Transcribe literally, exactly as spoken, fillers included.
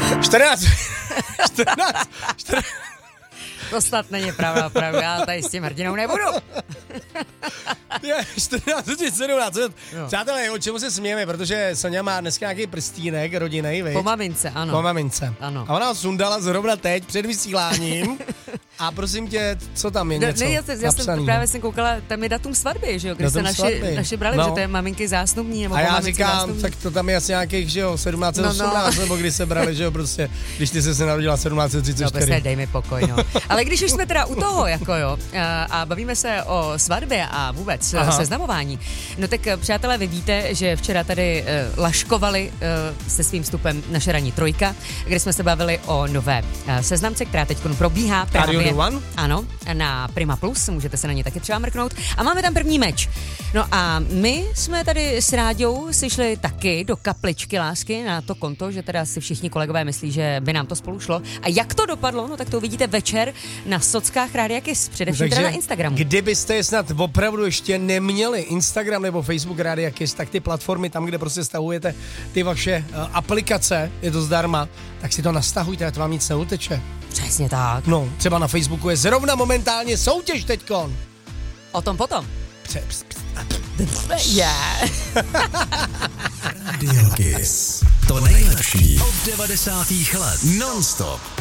čtrnáct, čtrnáct, čtrnáct. To snad není pravda, pravda, já tady s tím hrdinou nebudu. Je, čtrnáct hodin sedmnáct. No. Přátelé, o čemu se smějeme, protože Sonja má dneska nějaký prstínek rodinnej, viď? Po mamince, ano. Po mamince. Ano. A ona ho sundala zrovna teď před vysíláním. A prosím tě, co tam je něco ne, já, já jsem právě jsem koukala, tam je datum svatby, že jo, kde se naši, naši brali, no. Že to je maminky zásnubní, nebo a já říkám, zásnubní. Tak to tam je asi nějakých, že jo, sedmnáct osmnáct, no, no. Nebo kdy se brali, že jo, prostě, když ty jsi se narodila sedmnáct třicet čtyři. No, prostě dej mi pokoj, no. Ale když už jsme teda u toho, jako jo, a, a bavíme se o svatbě a vůbec Aha. seznamování, no tak přátelé, vy víte, že včera tady uh, laškovali uh, se svým vstupem naše ranní trojka, kde jsme se bavili o nové uh, seznamce, která teď probíhá právě. Ano, na Prima Plus, můžete se na ně taky třeba mrknout. A máme tam první meč. No a my jsme tady s Ráďou si šli taky do kapličky lásky na to konto, že teda si všichni kolegové myslí, že by nám to spolu šlo. A jak to dopadlo, no tak to uvidíte večer na sockách Rádia Kiss, především teda na Instagramu. Kdybyste snad opravdu ještě neměli Instagram nebo Facebook Rádia Kiss, tak ty platformy tam, kde prostě stahujete ty vaše uh, aplikace, je to zdarma, tak si to nastahujte, a to vám nic neuteče. Přesně tak. No, třeba na Facebooku je zrovna momentálně soutěž teďkon. O tom potom. Pře, pře, pře, yeah. Radio Kiss. To nejlepší od devadesátých let. Non-stop.